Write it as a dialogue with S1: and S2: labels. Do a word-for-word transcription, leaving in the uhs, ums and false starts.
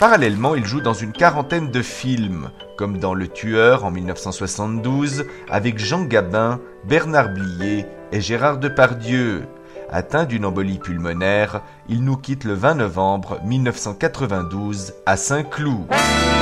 S1: Parallèlement, il joue dans une quarantaine de films, comme dans Le Tueur en dix-neuf cent soixante-douze, avec Jean Gabin, Bernard Blier et Gérard Depardieu. Atteint d'une embolie pulmonaire, il nous quitte le vingt novembre mille neuf cent quatre-vingt-douze à Saint-Cloud.